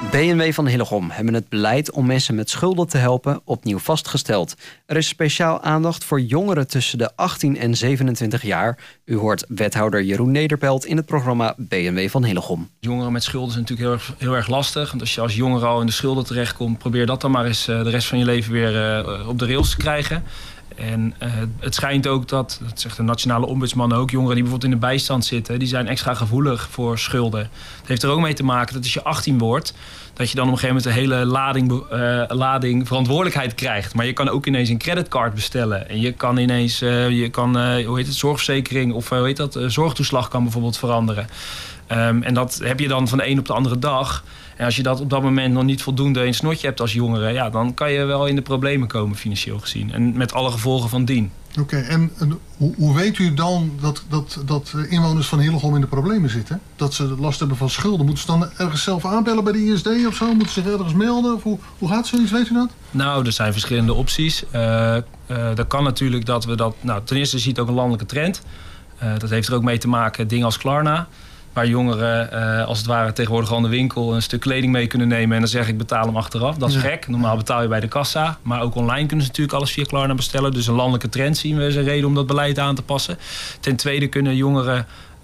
B&W van Hillegom hebben het beleid om mensen met schulden te helpen opnieuw vastgesteld. Er is speciaal aandacht voor jongeren tussen de 18 en 27 jaar. U hoort wethouder Jeroen Nederpelt in het programma B&W van Hillegom. Jongeren met schulden is natuurlijk heel erg lastig. Want als je als jongere al in de schulden terechtkomt, probeer dat dan maar eens de rest van je leven weer op de rails te krijgen. En het schijnt ook dat zegt de nationale ombudsman ook, jongeren die bijvoorbeeld in de bijstand zitten, die zijn extra gevoelig voor schulden. Het heeft er ook mee te maken dat als je 18 wordt, dat je dan op een gegeven moment een hele lading verantwoordelijkheid krijgt. Maar je kan ook ineens een creditcard bestellen. En je kan ineens, zorgverzekering of zorgtoeslag kan bijvoorbeeld veranderen. En dat heb je dan van de een op de andere dag. En als je dat op dat moment nog niet voldoende in het snotje hebt als jongere, ja, dan kan je wel in de problemen komen financieel gezien. En met alle gevolgen van dien. Oké, en hoe weet u dan dat inwoners van Hillegom in de problemen zitten? Dat ze last hebben van schulden? Moeten ze dan ergens zelf aanbellen bij de ISD of zo? Moeten ze zich ergens melden? Of hoe gaat zoiets? Weet u dat? Nou, er zijn verschillende opties. Dat kan natuurlijk dat we dat... Nou, ten eerste zie je ook een landelijke trend. Dat heeft er ook mee te maken, dingen als Klarna. Waar jongeren als het ware tegenwoordig al in de winkel een stuk kleding mee kunnen nemen. En dan zeg ik betaal hem achteraf. Dat is gek. Normaal betaal je bij de kassa. Maar ook online kunnen ze natuurlijk alles via Klarna bestellen. Dus een landelijke trend zien we als een reden om dat beleid aan te passen. Ten tweede kunnen jongeren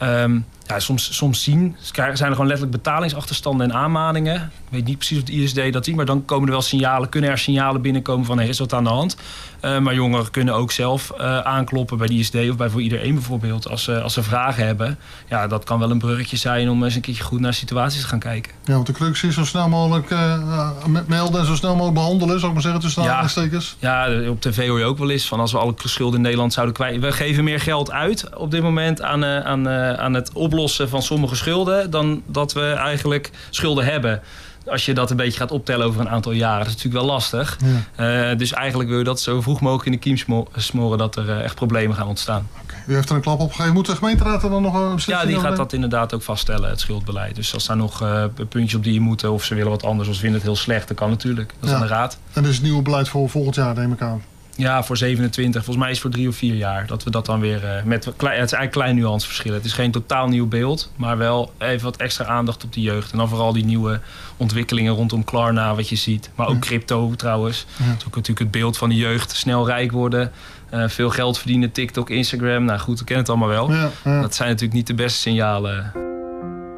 soms zien. Zijn er gewoon letterlijk betalingsachterstanden en aanmaningen. Ik weet niet precies of de ISD dat ziet. Maar dan komen er wel signalen. Kunnen er signalen binnenkomen van is wat aan de hand. Maar jongeren kunnen ook zelf aankloppen bij de ISD of bij Voor Iedereen bijvoorbeeld. Als ze vragen hebben. Ja, dat kan wel een bruggetje zijn om eens een keertje goed naar situaties te gaan kijken. Ja, want de crux is zo snel mogelijk melden en zo snel mogelijk behandelen, zou ik maar zeggen, tussen aanstekers. Ja, op tv hoor je ook wel eens van als we alle schulden in Nederland zouden kwijt. We geven meer geld uit op dit moment aan het oplossen van sommige schulden dan dat we eigenlijk schulden hebben. Als je dat een beetje gaat optellen over een aantal jaren, dat is natuurlijk wel lastig. Ja. Dus eigenlijk wil je dat zo vroeg mogelijk in de kiem smoren dat er echt problemen gaan ontstaan. Okay. U heeft er een klap op gegeven. Moet de gemeenteraad er dan nog een beslissing? Ja, die gaat dat inderdaad ook vaststellen, het schuldbeleid. Dus als daar nog puntjes op die je moeten of ze willen wat anders of ze vinden het heel slecht, dat kan natuurlijk. Dat is aan de raad. En dat is het nieuwe beleid voor volgend jaar, neem ik aan. Ja, voor 27. Volgens mij is het voor 3 of 4 jaar. Dat we dat dan weer het is eigenlijk klein nuanceverschil. Het is geen totaal nieuw beeld. Maar wel even wat extra aandacht op de jeugd. En dan vooral die nieuwe ontwikkelingen rondom Klarna wat je ziet. Maar ook crypto trouwens. Ja. Dat is ook natuurlijk het beeld van de jeugd. Snel rijk worden. Veel geld verdienen. TikTok, Instagram. Nou goed, we kennen het allemaal wel. Ja. Dat zijn natuurlijk niet de beste signalen.